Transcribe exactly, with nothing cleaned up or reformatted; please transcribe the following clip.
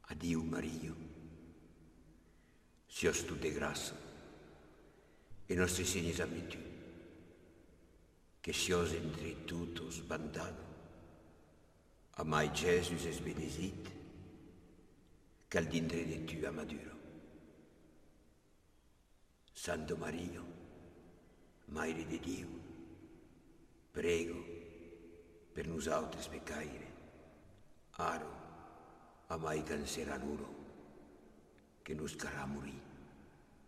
Adieu, Mario. Sios tu de graça, e nostri segni amici, che sios entre tutos bandado, a mai Jesus es benesit, qu'al dindre de tu a maduro. Santo Mario, Maire de Dio, prego per nosaltres pecaire, aro a mai cancerà l'uro, che nos carà morir.